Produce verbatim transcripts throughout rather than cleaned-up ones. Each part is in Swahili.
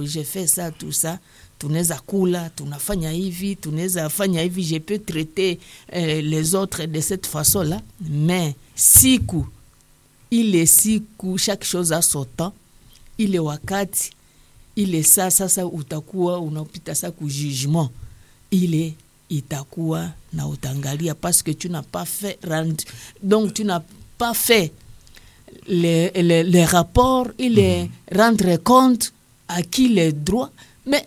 j'ai fait ça tout ça, tunaweza kula, tunafanya hivi, tunaweza fanya hivi, je peux traiter euh, les autres de cette façon là, mais siku ile siku chaque chose a son temps, ile wakati ile saa sasa utakuwa unapita sa ku jugement, ile itakuwa na utangalia parce que tu n'as pas fait rendre, donc tu n'as pas fait les, les, les rapports et les mm-hmm. rendre compte à qui les droits, mais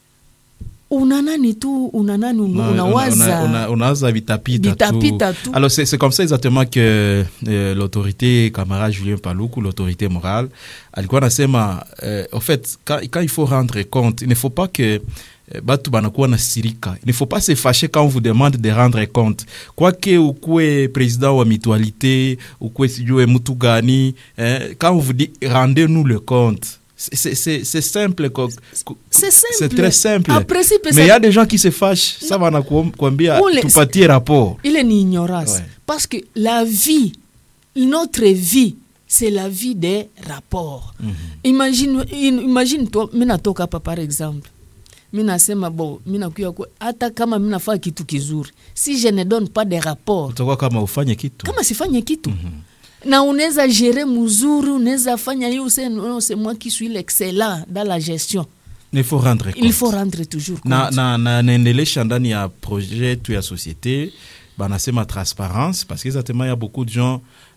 unanani tu unanani unawaza una, unawaza vitapita, vitapita tout. tout alors c'est c'est comme ça exactement que euh, l'autorité camarade Julien Paluku, l'autorité morale alikuwa nasema euh, en fait quand, quand il faut rendre compte, il ne faut pas que batu banakuwa na sirika, il ne faut pas se fâcher quand on vous demande de rendre compte, quoique ukue président wa mutualité ukue sijue mtu gani, hein, quand on vous dit rendez-nous le compte, c'est c'est c'est simple, c'est simple, c'est très simple. Après, mais il y a des gens qui se fâchent, ça va na kuambia tupatie rapport. Il est une ignorance, ouais. Parce que la vie, notre vie, c'est la vie des rapports. Mm-hmm. Imagine imagine toi, mina toka hapa par exemple. Mina sema bo, mina kuya kwa hata kama mina fanya kitu kizuri, si je ne donne pas de rapport, utakuwa kama ufanye kitu, kama sifanye kitu. Mm-hmm. Na unaweza gérer mzuri, unaweza fanya hiyo, c'est moi qui suis l'excellent dans la gestion. Il faut rendre compte. Il faut rendre toujours compte. Na na na naendelesha ndani ya projet tu ya société, banasema transparence, parce que exactement il y a beaucoup de gens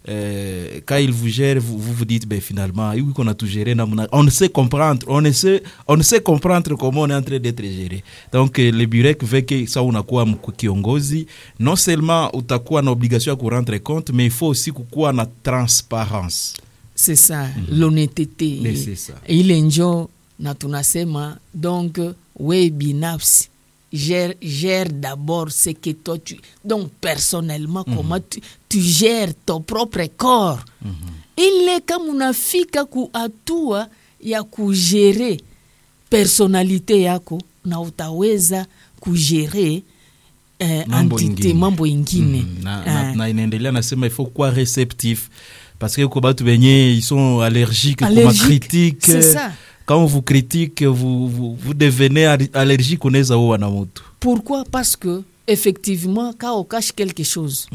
euh, quand ils vous gèrent, vous vous, vous dites ben finalement oui qu'on a tout géré, on ne sait comprendre, on ne sait on ne sait comprendre comment on est en train d'être géré. Donc euh, le burek veut que ça unakuwa kiongozi, non seulement utakuwa na obligation ya ku rendre compte, mais il faut aussi kukuwa na transparence. C'est ça, mm-hmm. l'honnêteté. Mais c'est ça. Ile njo na tunasema donc we binafsi gère, gère d'abord ce que toi tu... Donc, personnellement, mm-hmm. comment tu, tu gères ton propre corps. Mm-hmm. Il est comme une fika ku atua ya kugere personnalité yako na utaweza kugere eh, entité, mambo ingine. Mm-hmm. Na, uh, na, na inaendelea nasema il faut quoi réceptif. Parce que kwa batu benye, ils sont allergiques, allergiques. Comme critique. C'est ça. Quand on vous critique, vous, vous, vous devenez allergique. Pourquoi? Parce que, effectivement, quand on cache quelque chose,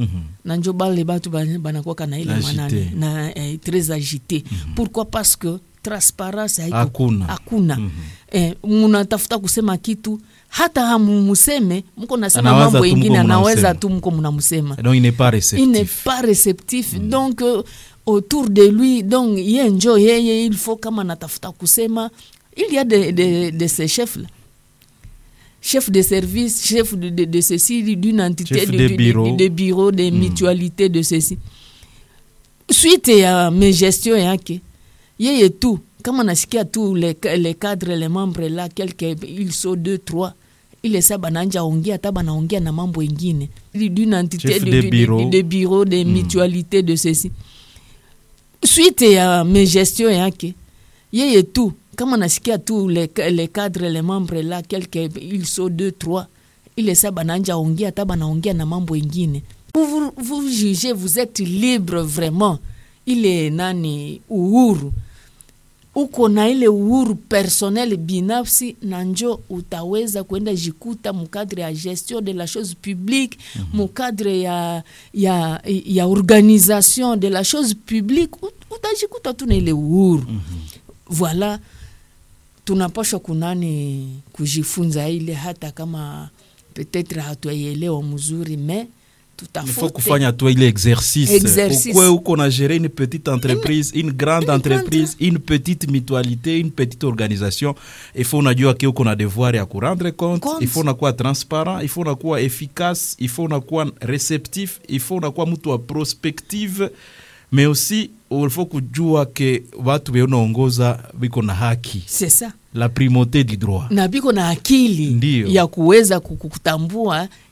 mm-hmm. très agité. Mm-hmm. Pourquoi? Parce que transparence hakuna. Hakuna. Munatafuta kusema kitu, hata hamumuseme, mko nasema mambo ingine, anaweza tu mko mnamusema. Donc il n'est pas réceptif. Il n'est pas réceptif. Mm-hmm. Donc, euh, autour de lui, donc yenjo yeye, il faut kama natafuta kusema, il y a de, de, de ces chefs là, chef de service, chef de, de, de ceci, d'une entité, chef de, de, de bureau, de, de bureau, de mm. mutualité, de ceci. Suite à mes gestions yake, yeye tout, kama nasikia tous les, les cadres, les membres là, quelques, ils sont deux, trois, il est ça bananja ongea taba na ongea na mambo ingine, d'une entité, chef de, de, de, bureau. de, de bureau, de mm. mutualité, de ceci. Suite à mes gestions yake, yeye tout, kama nasikia tous les, les cadres, les membres là, quelques, ils sont deux, trois, il est ça bananja ongea taba na ongea na mambo ingine. Vous, vous, vous jugez, vous êtes libre vraiment. Il est nani uhuru. Uko na ile uhuru personnel binafsi, nanjo utaweza kwenda jikuta mukadre ya gestion de la chose publique, mm-hmm. mukadre ya, ya, ya organisation de la chose publique, utajikuta tu na ile uhuru. Mm-hmm. Voilà, tunapaswa kunani kujifunza ile, hata kama peut-être hatuelewa mzuri, mais il faut kufanya tu ile exercice. Exercice. Pourquoi uko na gérer une petite entreprise, une, une grande une entreprise, grande... une petite mutualité, une petite organisation, il faut unajua que uko na devoir ya ku rendre compte, compte. Il faut unakuwa transparent, il faut unakuwa efficace, il faut unakuwa réceptif, il faut unakuwa mtu wa prospective, mais aussi il faut kujua que watu weonaongoza biko na haki. C'est ça. La primauté du droit. Na biko na akili Ndiyo. ya kuweza kukutambua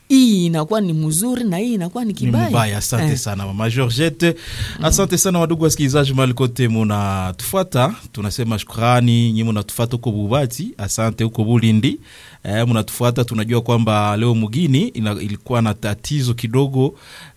hii inakuwa ni mzuri na hii inakuwa ni kibaya. Ni mbaya. Asante eh. sana Mama Georgette. Asante sana wadugu wasikilizaji malikote muna tufuata. Tunasema shukrani nyinyi mnatufuata huko Bubati, asante huko Bulindi. Eh, mnatufuata, tunajua kwamba leo mugini ina, ilikuwa na tatizo kidogo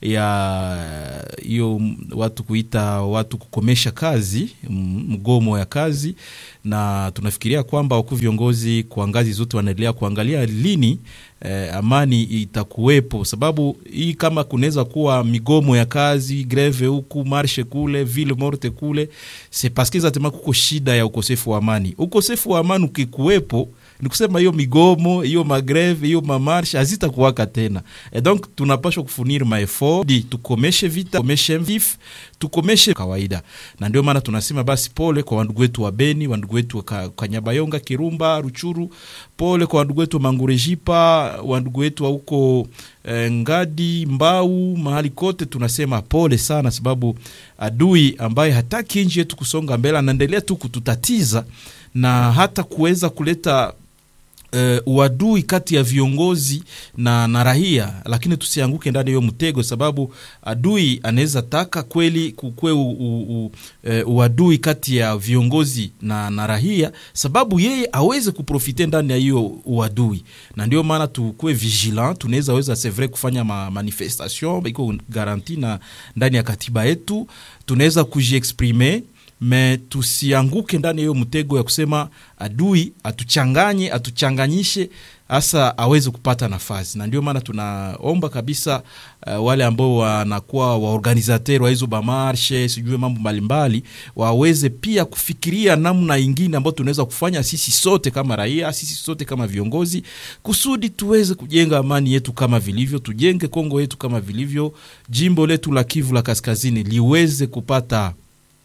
ya hiyo watu kuita watu kukomesha kazi, mgomo ya kazi, na tunafikiria kwamba wakuu viongozi kwa ngazi zote wanaendelea kuangalia lini eh, amani itakuwepo, sababu hii kama kunaweza kuwa migomo ya kazi, greve huku, marche kule, ville morte kule, c'est parce que zatema kuko shida ya ukosefu wa amani. Ukosefu wa amani ukikuwepo, ni kusema hiyo migomo, hiyo magreve, hiyo mamarsha hazita kuwaka tena. Et donc tunapaswa kufunir maeffort di tukomeshe vita, tukomeshe vif, tukomeshe kawaida. Na ndio maana tunasema basi pole kwa wandugu wetu wa Beni, wandugu wetu wa Kanyabayonga, Kirumba, Ruchuru, pole kwa wandugu wetu wa Mangurejipa, wandugu wetu wa huko eh, Ngadi, Mbau, mahali kote tunasema pole sana, sababu adui ambaye hataki nchi yetu kusonga mbele anaendelea tu kututatiza na hata kuweza kuleta Uh, uadui kati ya viongozi na, na raia, lakini tusianguke ndani hiyo mtego, sababu adui anaweza taka kweli kukue u, u, u, uh, uadui kati ya viongozi na, na raia, sababu yeye aweze kuprofite ndani ya hiyo uadui. Na ndio maana tukue vigilant, tunaweza weza c'est vrai kufanya ma manifestation, iko garanti na ndani ya katiba yetu, tunaweza kujiexprimer, me tusianguke ndani hiyo mtego ya kusema adui atuchanganye, atuchanganyishe hasa aweze kupata nafasi. Na ndio maana tunaomba kabisa uh, wale ambao wanakuwa waorganizateur wa hizo bamarshe, sijue mambo mbalimbali, waweze pia kufikiria namna nyingine ambayo tunaweza kufanya sisi sote kama raia, sisi sote kama viongozi, kusudi tuweze kujenga amani yetu kama vilivyo, tujenge Kongo yetu kama vilivyo, jimbo letu la Kivu la Kaskazini liweze kupata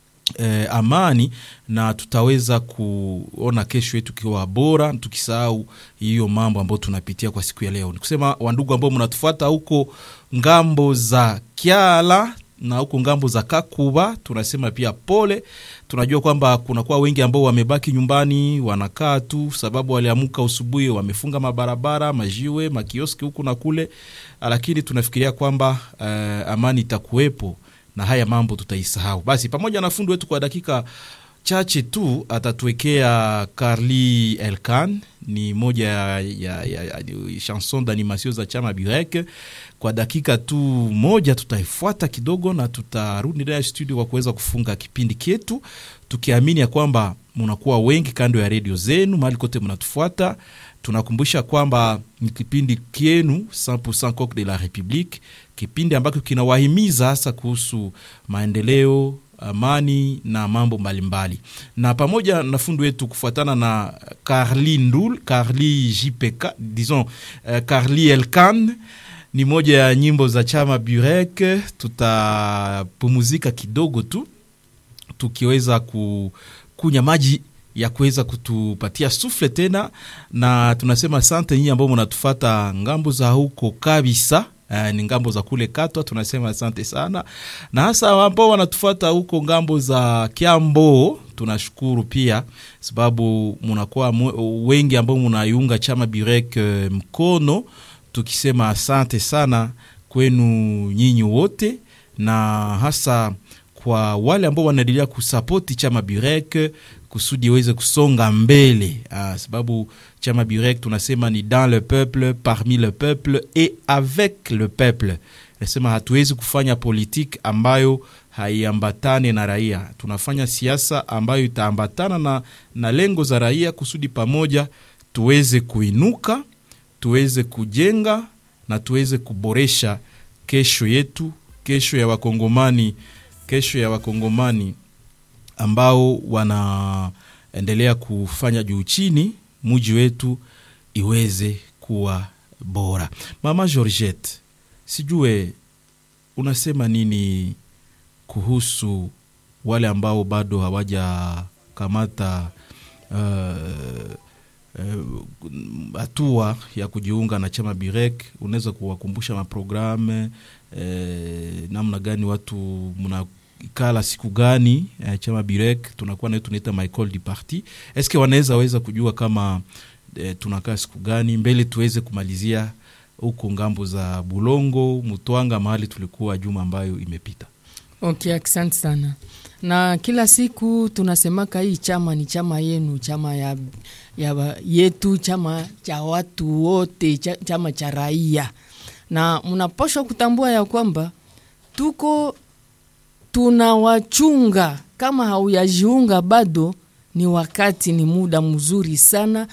Eh, amani, na tutaweza kuona kesho yetu kiwa bora, tukisahau hiyo mambo ambayo tunapitia kwa siku ya leo. Nikusema wandugu ambao mnatufuata huko ngambo za Kiala na huko ngambo za Kakuba, tunasema pia pole. Tunajua kwamba kuna kwa wengi ambao wamebaki nyumbani, wanakaa tu sababu waliamuka usubuhi, wamefunga mabarabara, majiwe, makioski huku na kule, lakini tunafikiria kwamba eh, amani itakuwepo na haya mambo tutaisahau. Basi pamoja na fundi wetu kwa dakika chache tu atatuwekea Carly Elkan, ni moja ya, ya, ya, ya chanson d'animation za chama Burek. Kwa dakika tu moja tutaifuata kidogo na tutarudi ndani ya studio kwa kuweza kufunga kipindi chetu, tukiamini ya kwamba mnakuwa wengi kando ya radio zenu mahali kote mnatufuata. Tunakumbusha kwamba ni kipindi kienu cent pour cent Coq de la République, kipindi ambako kinawahimiza hasa kuhusu maendeleo, amani na mambo mbalimbali. Na pamoja na fundi wetu kufuatana na Carly Ndul, Carly J P K, disons uh, Carly Elkan, ni moja ya nyimbo za chama Burek. Tutapumzika kidogo tu tukiweza kukunya maji ya kuweza kutupatia sufle tena, na tunasema asante nyinyi ambao mnatufuata ngambo za huko kabisa. Uh, ni ngambo za kule Katwa, tunasema asante sana, na hasa ambao wanatufuata huko ngambo za Kiambo tunashukuru pia, sababu mnakuwa wengi ambao mnaiunga chama Burek uh, mkono, tukisema asante sana kwenu nyinyi wote, na hasa kwa wale ambao wanaendelea kusapoti chama Burek kusudi weze kusonga mbele. Ah, sababu chama Burek tunasema ni dans le peuple, parmi le peuple et avec le peuple. Nasema hatuwezi kufanya politique ambayo haiambatane na raia. Tunafanya siasa ambayo itaambatana na, na lengo za raia, kusudi pamoja tuweze kuinuka, tuweze kujenga na tuweze kuboresha kesho yetu, kesho ya wakongomani, kesho ya wakongomani ambao wanaendelea kufanya juu chini, muji wetu iweze kuwa bora. Mama Georgette, sijue unasema nini kuhusu wale ambao bado hawaja kamata hatua uh, uh, ya kujiunga na chama Burek? Unaweza kuwakumbusha maprogramme uh, namna gani watu muna ikala siku gani eh, chama Burek tunakuwa na tunaita my call di parti? Eske wanaweza weza kujua kama eh, tunakaa siku gani mbele tuweze kumalizia huko ngambo za Bulongo, Mutwanga, mahali tulikuwa juma ambayo imepita. Okay, asante sana. Na kila siku tunasemaka hii chama ni chama yenu, chama ya, ya yetu, chama cha watu wote, chama cha raia. Na mnapaswa kutambua ya kwamba tuko tunawachunga. Kama hauyajiunga bado, ni wakati, ni muda mzuri sana